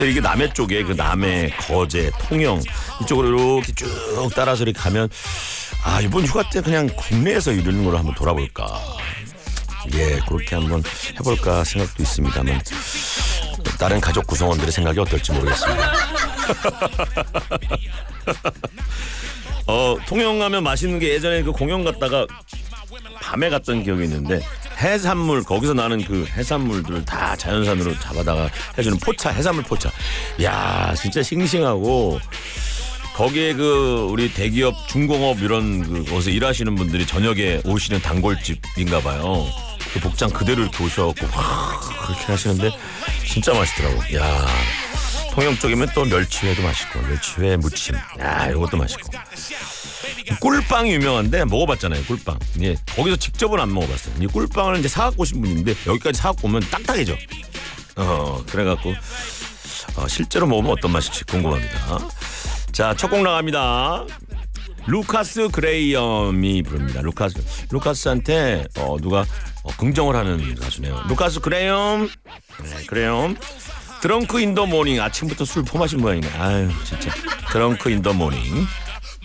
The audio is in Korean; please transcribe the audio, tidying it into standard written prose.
이게 남해 쪽에 그 남해, 거제, 통영 이쪽으로 이렇게 쭉 따라서 이렇게 가면 이번 휴가 때 그냥 국내에서 이런 걸 한번 돌아볼까. 예, 그렇게 한번 해볼까 생각도 있습니다만 다른 가족 구성원들의 생각이 어떨지 모르겠습니다. 통영 가면 맛있는 게 예전에 그 공연 갔다가 밤에 갔던 기억이 있는데 해산물 거기서 나는 그 해산물들을 다 자연산으로 잡아다가 해주는 포차, 해산물 포차. 야, 진짜 싱싱하고 거기에 그 우리 대기업 중공업 이런 그 거기서 일하시는 분들이 저녁에 오시는 단골집인가 봐요. 그 복장 그대로 이렇게 오셔갖고 그렇게 하시는데 진짜 맛있더라고. 야, 통영 쪽이면 또 멸치회도 맛있고 멸치회 무침. 야, 이것도 맛있고. 꿀빵이 유명한데 먹어봤잖아요. 꿀빵. 예, 거기서 직접은 안 먹어봤어요. 이 꿀빵을 이제 사갖고 오신 분인데 여기까지 사갖고 오면 딱딱해져. 그래갖고 실제로 먹으면 어떤 맛일지 궁금합니다. 자, 첫 곡 나갑니다. 루카스 그레이엄이 부릅니다. 루카스한테 누가 긍정을 하는 가수네요. 루카스 그레이엄. 네, 그레이엄. 드렁크 인 더 모닝. 아침부터 술 퍼마신 모양이네. 아유, 진짜. 드렁크 인 더 모닝.